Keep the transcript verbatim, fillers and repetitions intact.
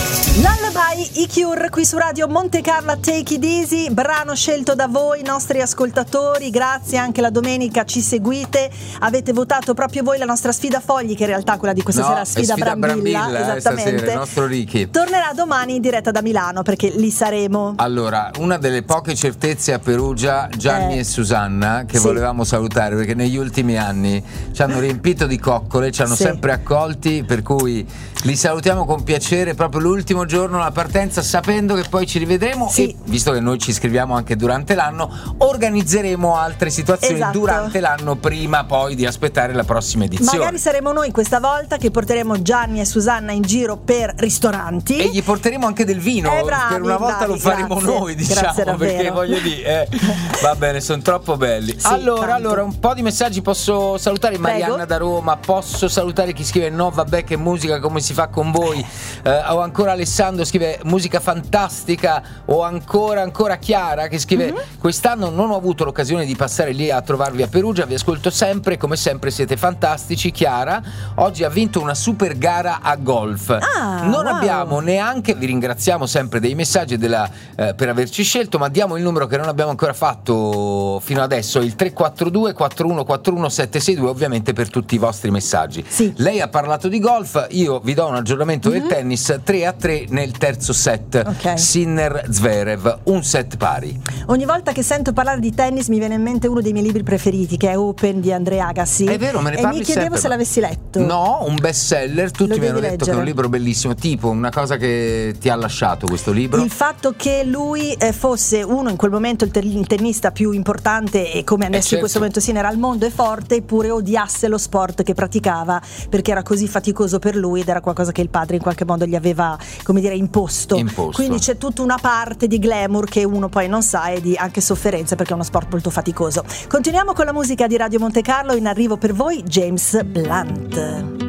Lullaby, i Cure qui su Radio Monte Carlo, Take It Easy, brano scelto da voi nostri ascoltatori. Grazie, anche la domenica ci seguite, avete votato proprio voi la nostra sfida fogli, che in realtà quella di questa no, sera sfida, sfida Brambilla, Brambilla esattamente, stasera, il nostro Ricky tornerà domani in diretta da Milano, perché lì saremo. Allora, una delle poche certezze a Perugia, Gianni Eh, e Susanna, che sì. volevamo salutare perché negli ultimi anni ci hanno riempito di coccole, ci hanno Sì. sempre accolti, per cui li salutiamo con piacere proprio l'ultimo giorno la partenza, sapendo che poi ci rivedremo. Sì. E visto che noi ci scriviamo anche durante l'anno, organizzeremo altre situazioni Esatto. durante l'anno prima poi di aspettare la prossima edizione. Magari saremo noi questa volta che porteremo Gianni e Susanna in giro per ristoranti E gli porteremo anche del vino, Eh, bravi, per una volta bravi, lo faremo grazie. noi, diciamo, Grazie davvero. perché voglio dire, eh, va bene, sono troppo belli. Sì, allora, tanto. allora, un po' di messaggi posso salutare. Marianna Prego. da Roma, posso salutare chi scrive no vabbè che musica, come si fa con voi, eh, o ancora Alessandro scrive musica fantastica, o ancora ancora Chiara che scrive Mm-hmm. quest'anno non ho avuto l'occasione di passare lì a trovarvi a Perugia, vi ascolto sempre, come sempre siete fantastici. Chiara oggi ha vinto una super gara a golf. Ah, non wow. abbiamo neanche, vi ringraziamo sempre dei messaggi della, eh, per averci scelto, ma diamo il numero che non abbiamo ancora fatto fino adesso, il tre quattro due quattro uno quattro uno sette sei due, ovviamente per tutti i vostri messaggi. Sì. Lei ha parlato di golf, io vi do un aggiornamento Mm-hmm. del tennis, tre a tre nel terzo set. Ok. Sinner Zverev, un set pari. Ogni volta che sento parlare di tennis mi viene in mente uno dei miei libri preferiti, che è Open di Andre Agassi. È vero, me ne e parli mi chiedevo sempre, se ma- l'avessi letto. No, un best seller, tutti Lo mi hanno devi detto che è un leggere. libro bellissimo. Tipo, una cosa che ti ha lasciato questo libro? Il fatto che lui eh, fosse uno in quel momento il, ter- il tennista più importante, e come adesso certo. in questo momento sì era al mondo, e forte, eppure odiasse lo sport che praticava perché era così faticoso per lui ed era qualcosa che il padre in qualche modo gli aveva, come dire, imposto. Imposto. Quindi c'è tutta una parte di glamour che uno poi non sa, e di anche sofferenza, perché è uno sport molto faticoso. Continuiamo con la musica di Radio Monte Carlo. In arrivo per voi James Blunt.